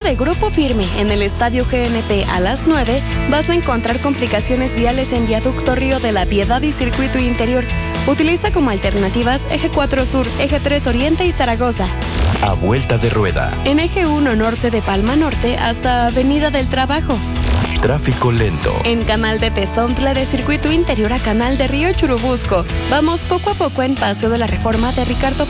de Grupo Firme en el Estadio GNP a las 9, vas a encontrar complicaciones viales en Viaducto Río de la Piedad y Circuito Interior. Utiliza como alternativas Eje 4 Sur, Eje 3 Oriente y Zaragoza. A vuelta de rueda. En Eje 1 Norte de Palma Norte hasta Avenida del Trabajo. Tráfico lento. En Canal de Tezontle de Circuito Interior a Canal de Río Churubusco. Vamos poco a poco en Paseo de la Reforma de Ricardo